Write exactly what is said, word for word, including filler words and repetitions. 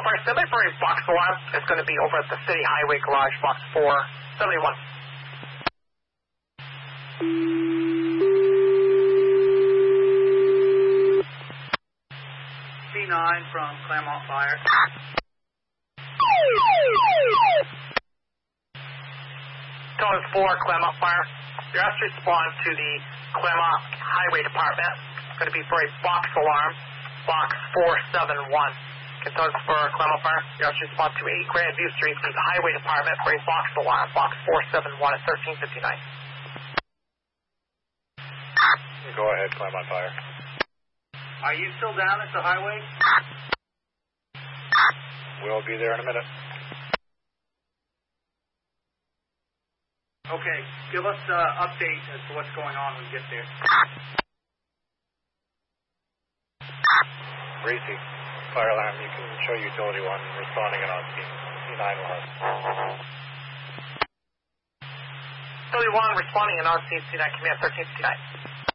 Fire, stand by for a box alarm. It's going to be over at the City Highway Garage, box four seventy-one. C nine from Claremont Fire. Code four, Claremont Fire. You're asked to respond to the Claremont Highway Department. It's going to be for a box alarm, box four seven one. Code for Claremont Fire. You're asked to respond to eight Grandview Street to the Highway Department for a box alarm, box four seven one at thirteen fifty-nine. Go ahead, Claremont Fire. Are you still down at the highway? We'll be there in a minute. Okay, give us an uh, update as to what's going on when we get there. Greasy, fire alarm, you can show utility one responding and on scene. C nine will have. Utility one responding and on scene, C nine, command thirteen fifty-nine.